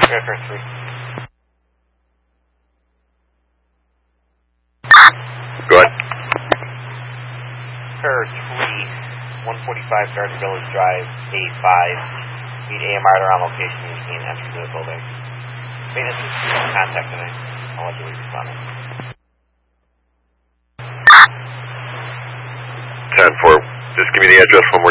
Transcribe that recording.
Aircraft 3. Go ahead. Air 3, 145 Garden Village Drive, A5. Meet AMR on location and you can enter the building. Maintenance is contact tonight. I'll let you respond. 10-4. Just give me the address one more